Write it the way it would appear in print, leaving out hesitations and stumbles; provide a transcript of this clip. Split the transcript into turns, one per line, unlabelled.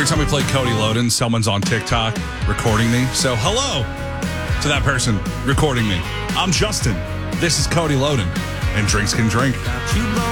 Every time we play Cody Loden, someone's on TikTok recording me. So hello to that person recording me. I'm Justin. This is Cody Loden, and Drinks Can Drink.